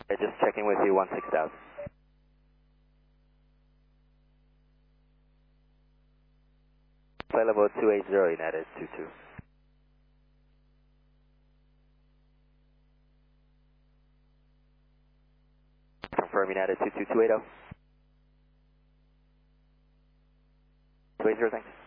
Just checking with you, 16,000. Flight level 280, United 22. Confirm United 22280. 280, thanks.